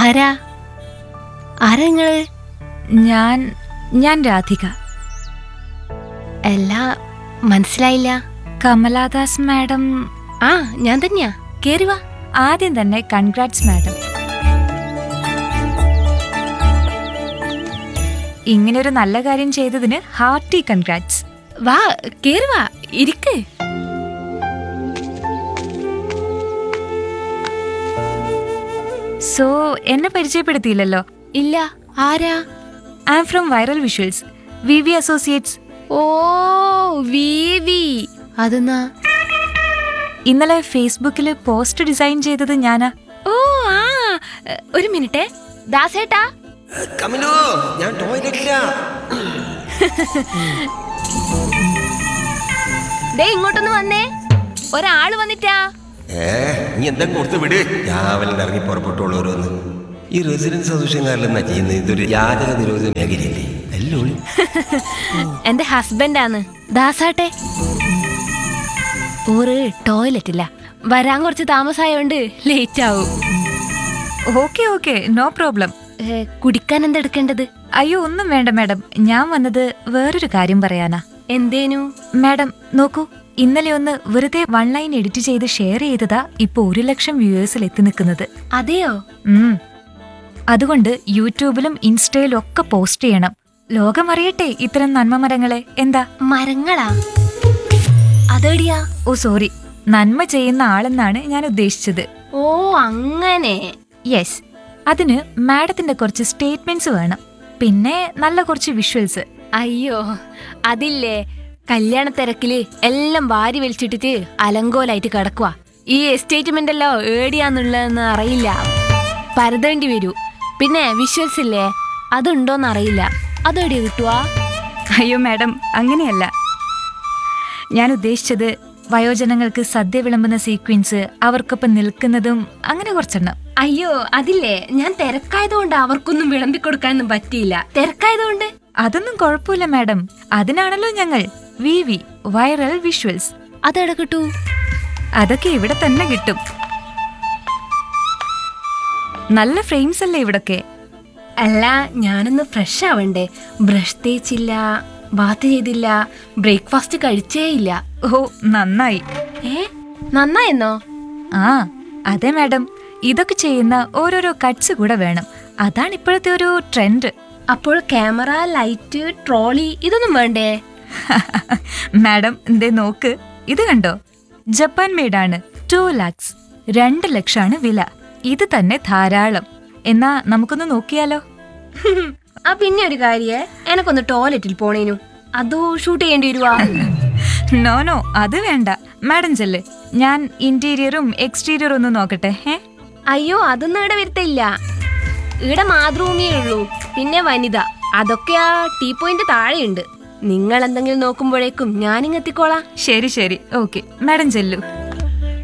ആരാ ആരാ നിങ്ങള്? ഞാൻ രാധിക. എല്ലാ മനസ്സിലായില്ല. കമലാദാസ് മാഡം. ആ ഞാൻ തന്നെയാ. കേറി വാ. ആദ്യം തന്നെ കൺഗ്രാറ്റ്സ് മാഡം. ഇങ്ങനൊരു നല്ല കാര്യം ചെയ്തതിന് ഹാർട്ടി കൺഗ്രാറ്റ്സ്. വാ കേറി വാ, ഇരിക്ക്. സോ എന്നെ പരിചയപ്പെടുത്തിയില്ലല്ലോ. ഇല്ല. ആരാ? I am from viral visuals, V V associates. ഓ വിവി. അതെന്നാ? ഇന്നലെ ഫേസ്ബുക്കിൽ പോസ്റ്റ് ഡിസൈൻ ചെയ്തത് ഞാനാ. ഓ ആ, ഒരു മിനിറ്റ്. ദാസേട്ടാ. കമലു, ഞാൻ ടോയ്ലറ്റിലാ. ദേ ഇങ്ങോട്ടൊന്ന് വന്നേ, ഒരാള് വന്നിട്ടാ. നീ എന്താ കൊടുത്ത് വിട്. രാവിലെ ഇറങ്ങി പുറപ്പെട്ടോളൂ. ഓരോന്ന് ഈ റെസിഡൻസ് അസോസിയേഷൻകാരിലെന്നാ ചെയ്യുന്നത്? ഇതൊരു യാചക നിരോധന മേഖലയല്ലേ? അല്ലോ. എന്റെ ഹസ്ബൻഡാണ് ദാസാട്ടെ. ഓറ് ടോയ്ലറ്റില്ല, വരാൻ കുറച്ച് താമസമായോണ്ട് ലേറ്റ് ആവും. Okay no problem. കുടിക്കാൻ എന്താ എടുക്കേണ്ടത്? അയ്യോ ഒന്നും വേണ്ട മാഡം, ഞാൻ വന്നത് വേറൊരു കാര്യം പറയാനാ. എന്തേനു? മാഡം നോക്കൂ, ഇന്നലെ ഒന്ന് വെറുതെ 1 ലൈൻ എഡിറ്റ് ചെയ്ത് ഷെയർ ചെയ്തതാ ഇപ്പൊ 1 ലക്ഷം വ്യൂവേഴ്സിൽ എത്തി നിൽക്കുന്നത്. അതെയോ? അതുകൊണ്ട് യൂട്യൂബിലും ഇൻസ്റ്റയിലും ഒക്കെ പോസ്റ്റ് ചെയ്യണം. ലോകം അറിയട്ടെ ഇത്തരം നന്മ മരങ്ങളെ. എന്താ? മരങ്ങളാ? അതെടിയാ? ഓ സോറി, നന്മ ചെയ്യുന്ന ആളെന്നാണ് ഞാൻ ഉദ്ദേശിച്ചത്. ഓ അങ്ങനെ. യെസ്, അതിന് മാഡത്തിന്റെ കുറച്ച് സ്റ്റേറ്റ്മെന്റ്സ് വേണം, പിന്നെ നല്ല കുറച്ച് വിഷ്വൽസ്. അയ്യോ അതില്ലേ, കല്യാണ തിരക്കില് എല്ലാം വാരി വലിച്ചിട്ടിട്ട് അലങ്കോലായിട്ട് കിടക്കുക. ഈ സ്റ്റേറ്റ്മെന്റ് എല്ലാം ഏടിയാന്നുള്ളതെന്ന് അറിയില്ല, പരതേണ്ടി വരൂ. പിന്നെ വിഷ്വൽസ് ഇല്ലേ, അതുണ്ടോന്ന് അറിയില്ല, അതേടി കിട്ടുവാ? അയ്യോ മാഡം, അങ്ങനെയല്ല ഞാൻ ഉദ്ദേശിച്ചത്. വയോജനങ്ങൾക്ക് സദ്യ വിളമ്പുന്ന സീക്വൻസ്, അവർക്കൊപ്പം നിൽക്കുന്നതും അങ്ങനെ കുറച്ചെണ്ണം. അയ്യോ അതില്ലേ, ഞാൻ തിരക്കായതുകൊണ്ട് അവർക്കൊന്നും വിളമ്പിക്കൊടുക്കാനൊന്നും പറ്റിയില്ല. തിരക്കായതുകൊണ്ട്. അതൊന്നും കുഴപ്പമില്ല മാഡം, അതിനാണല്ലോ ഞങ്ങൾ വിവി വൈറൽ വിഷ്വൽസ്. അതെവിടെ കിട്ടൂ? അതൊക്കെ ഇവിടെ തന്നെ കിട്ടും. നല്ല ഫ്രെയിംസ് അല്ലേ ഇവിടൊക്കെ? അല്ല, ഞാനൊന്ന് ഫ്രഷ് ആവണ്ടേ. ബ്രഷ് തേച്ചില്ല, ബാത്ത് ചെയ്തില്ല, ബ്രേക്ക്ഫാസ്റ്റ് കഴിച്ചേയില്ല. ഓ നന്നായി. നന്നായെന്നോ? ആ അതെ മാഡം, ഇതൊക്കെ ചെയ്യുന്ന ഓരോരോ കട്ട്സ് കൂടെ വേണം. അതാണ് ഇപ്പോഴത്തെ ഒരു ട്രെൻഡ്. അപ്പോൾ ക്യാമറ, ലൈറ്റ്, ട്രോളി ഇതൊന്നും വേണ്ടേ? മാഡം എന്തേ നോക്ക്, ഇത് കണ്ടോ? ജപ്പാൻ മെയ്ഡാണ്. 2 lakhs, 2 ലക്ഷമാണ് വില. ഇത് തന്നെ ധാരാളം. എന്നാ നമുക്കൊന്ന് നോക്കിയാലോ? ആ പിന്നെ ഒരു കാര്യേ, എനക്കൊന്ന് ടോയ്ലറ്റിൽ പോണേനു, അതോ ഷൂട്ട് ചെയ്യേണ്ടി വരുവാ? നോ അത് വേണ്ട മാഡം, ചെല്ല്. ഞാൻ ഇന്റീരിയറും എക്സ്റ്റീരിയറും ഒന്ന് നോക്കട്ടെ. അയ്യോ അതൊന്നും ഇവിടെ വരുത്തില്ല. ഇവിടെ മാതൃഭൂമിയേ ഉള്ളൂ, പിന്നെ വനിത, അതൊക്കെ ആ ടീ പോയിന്റ് താഴെയുണ്ട്. നിങ്ങൾ എന്തെങ്കിലും നോക്കുമ്പോഴേക്കും ഞാനിങ്ങെത്തിക്കോളാം. ശരി ഓക്കെ മാഡം ചെല്ലു.